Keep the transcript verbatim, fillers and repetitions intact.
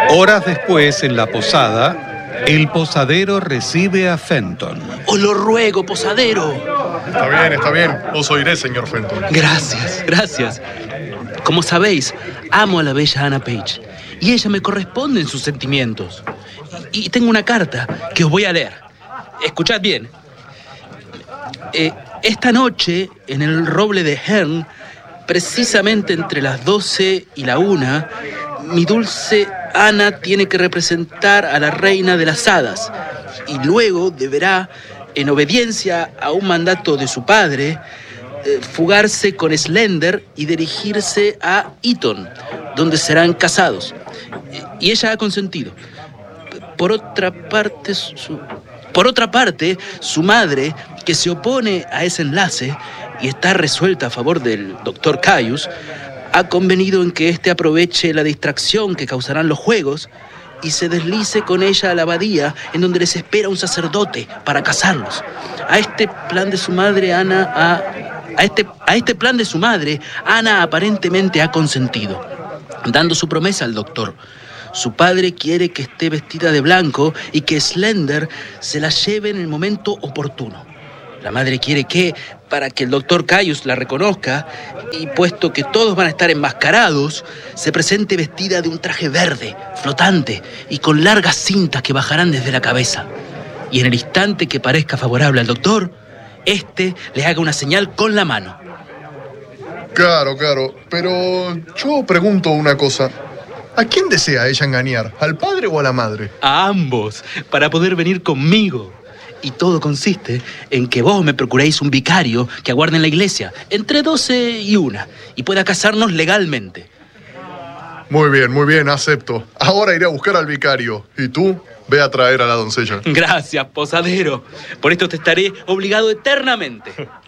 Horas después, en la posada, el posadero recibe a Fenton. ¡Os lo ruego, posadero! Está bien, está bien. Os oiré, señor Fenton. Gracias, gracias. Como sabéis, amo a la bella Anna Page y ella me corresponde en sus sentimientos. Y tengo una carta que os voy a leer. Escuchad bien. Eh, esta noche, en el roble de Herne, precisamente entre las doce y la una, mi dulce Ana tiene que representar a la reina de las hadas y luego deberá, en obediencia a un mandato de su padre, eh, fugarse con Slender y dirigirse a Eton, donde serán casados. Y ella ha consentido. Por otra parte, su, por otra parte, su madre, que se opone a ese enlace y está resuelta a favor del doctor Caius, ha convenido en que éste aproveche la distracción que causarán los juegos y se deslice con ella a la abadía, en donde les espera un sacerdote para casarlos. A este plan de su madre, Ana ha, a este, a este plan de su madre, Ana aparentemente ha consentido, dando su promesa al doctor. Su padre quiere que esté vestida de blanco y que Slender se la lleve en el momento oportuno. La madre quiere que, para que el doctor Caius la reconozca, y puesto que todos van a estar enmascarados, se presente vestida de un traje verde, flotante, y con largas cintas que bajarán desde la cabeza. Y en el instante que parezca favorable al doctor, éste le haga una señal con la mano. Claro, claro. Pero yo pregunto una cosa. ¿A quién desea ella engañar? ¿Al padre o a la madre? A ambos, para poder venir conmigo. Y todo consiste en que vos me procuréis un vicario que aguarde en la iglesia entre doce y una y pueda casarnos legalmente. Muy bien, muy bien, acepto. Ahora iré a buscar al vicario. Y tú, ve a traer a la doncella. Gracias, posadero. Por esto te estaré obligado eternamente.